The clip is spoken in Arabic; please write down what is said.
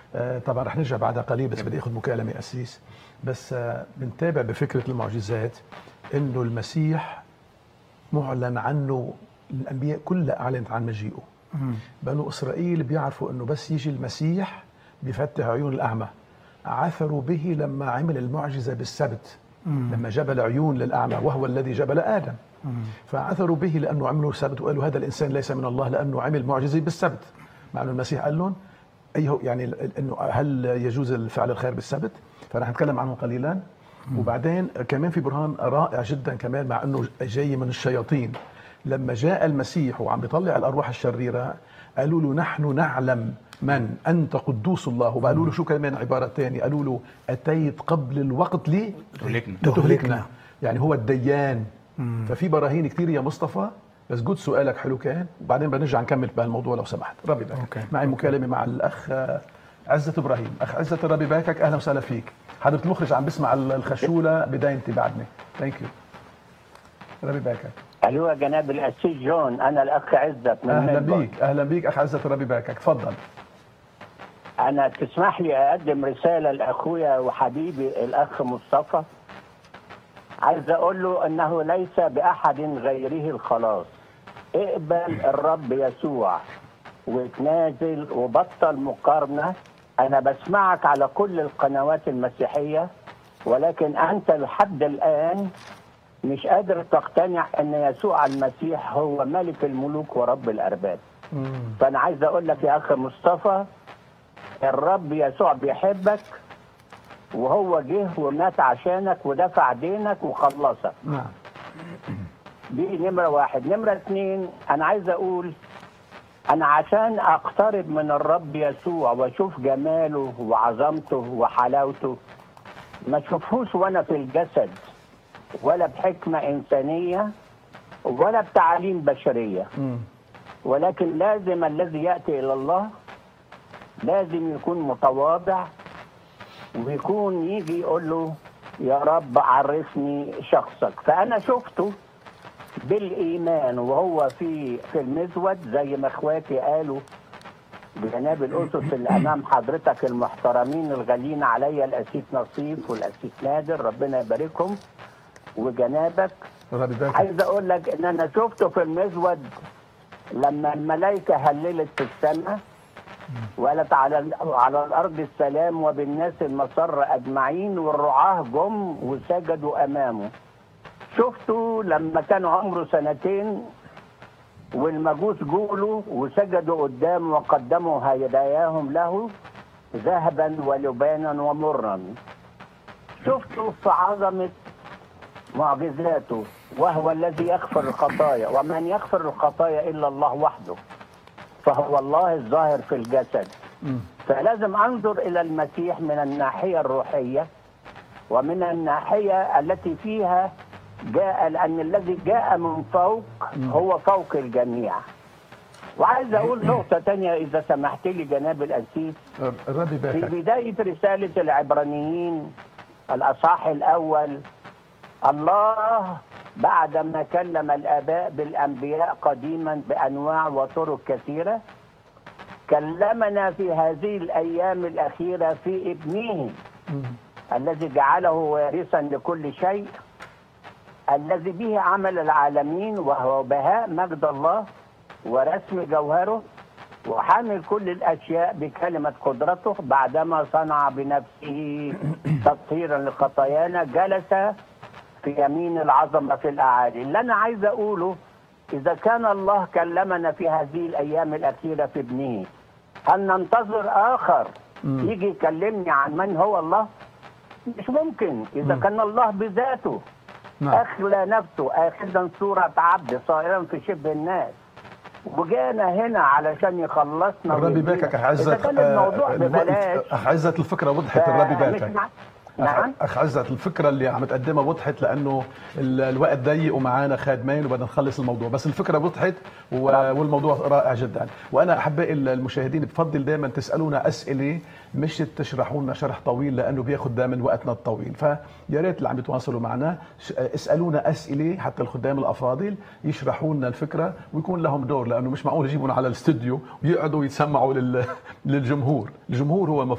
طبعا رح نرجع بعدها قليل، بس بدي اخذ مكالمه اسيس. بس بنتابع بفكره المعجزات انه المسيح معلن عنه، الانبياء كلها اعلنت عن مجيئه. بنو اسرائيل بيعرفوا انه بس يجي المسيح بيفتح عيون الاعمى. عثروا به لما عمل المعجزه بالسبت، لما جبل عيون للاعمى وهو الذي جبل ادم. فعثروا به لانه عملوا سبت، وقالوا هذا الانسان ليس من الله لانه عمل معجزه بالسبت. مع انه المسيح قال لهم يعني انه هل يجوز الفعل الخير بالسبت؟ فرح نتكلم عنه قليلا. وبعدين كمان في برهان رائع جدا كمان، مع انه جاي من الشياطين. لما جاء المسيح وعم بيطلع الارواح الشريره، قالوا له نحن نعلم من انت قدوس الله. وقالوا له شو كمان عباره ثانيه، قالوا له اتيت قبل الوقت لتهلكنا. يعني هو الديان. ففي براهين كثير يا مصطفى، بس جود سؤالك حلو كان، وبعدين بنرجع نكمل بهالموضوع لو سمحت. ربي باكك. معي مكالمه مع الاخ عزة ابراهيم. اخ عزة، ربي باكك، اهلا وسهلا فيك. حضرة المخرج عم بسمع الخشوله بدايتي بعدني. ثانك يو. ربي باكك. الو يا جناب الاسيس جون، انا الاخ عزت من اهلا بيك. اهلا بيك اخ عزة، ربي باكك، تفضل. انا تسمح لي اقدم رساله لاخويا وحبيبي الاخ مصطفى. عايز اقول له انه ليس باحد غيره الخلاص. اقبل الرب يسوع وتنازل وبطل مقارنه. انا بسمعك على كل القنوات المسيحيه، ولكن انت لحد الان مش قادر تقتنع ان يسوع المسيح هو ملك الملوك ورب الارباب. فانا عايز اقول لك يا اخ مصطفى، الرب يسوع بيحبك، وهو جه ومات عشانك ودفع دينك وخلصك. نعم. دي نمرة واحد. نمرة اتنين، انا عايز اقول انا عشان اقترب من الرب يسوع واشوف جماله وعظمته وحلاوته، ما اشوفهوش وانا في الجسد، ولا بحكمة انسانية، ولا بتعاليم بشرية. ولكن لازم الذي يأتي الى الله لازم يكون متواضع، ويكون يجي يقول له يا رب عرفني شخصك. فأنا شفته بالإيمان وهو في المزود، زي ما اخواتي قالوا بجناب الأسس اللي أمام حضرتك المحترمين الغاليين عليا، الأسيس نصيف والأسيس نادر، ربنا يباركهم، وجنابك. عايز أقول لك إن أنا شفته في المزود لما الملائكة هللت في السماء وقالت على الأرض السلام وبالناس المسر أجمعين، والرعاة جم وسجدوا أمامه. شفته لما كان عمره 2 سنين والمجوس جولوا وسجدوا قدامه وقدموا هداياهم له ذهبا ولبانا ومرا. شفته في عظمة معجزاته، وهو الذي يغفر الخطايا، ومن يغفر الخطايا إلا الله وحده، فهو الله الظاهر في الجسد. فلازم أنظر إلى المسيح من الناحية الروحية ومن الناحية التي فيها جاء، لأن الذي جاء من فوق هو فوق الجميع. وعايز أقول نقطة تانية إذا سمحت لي جناب الأسيس. في بداية رسالة العبرانيين الأصحاح الأول، الله بعدما كلم الآباء بالأنبياء قديما بأنواع وطرق كثيرة، كلمنا في هذه الأيام الأخيرة في ابنه الذي جعله وارثا لكل شيء، الذي به عمل العالمين، وهو بهاء مجد الله ورسم جوهره، وحامل كل الأشياء بكلمة قدرته، بعدما صنع بنفسه تطهيرا لخطايانا جلس في يمين العظمة في الأعالي. اللي أنا عايز أقوله، إذا كان الله كلمنا في هذه الأيام الأخيرة في ابنه، هل ننتظر آخر يجي يكلمني عن من هو الله؟ مش ممكن. إذا كان الله بذاته أخلى نفسه آخذا صورة عبد صائرا في شبه الناس، وجانا هنا علشان يخلصنا. الربي باكك أخ عزت. إذا كان الموضوع ببلاش. أخ عزت الفكرة وضحت. الربي باكك. نعم. أخ عزت الفكرة اللي عم تقدمها وضحت، لأنه الوقت ضيق ومعانا خادمين وبدنا نخلص الموضوع، بس الفكرة وضحت والموضوع رائع جدا. وأنا أحبائي المشاهدين بفضل دائما تسألونا أسئلة، مش تشرحوا لنا شرح طويل لأنه بياخد دائما وقتنا الطويل. فيا ريت اللي عم يتواصلوا معنا اسألونا أسئلة حتى الخدام الأفاضل يشرحوا لنا الفكرة ويكون لهم دور، لأنه مش معقول يجيبون على الاستوديو ويقعدوا يتسمعوا للجمهور. الجمهور هو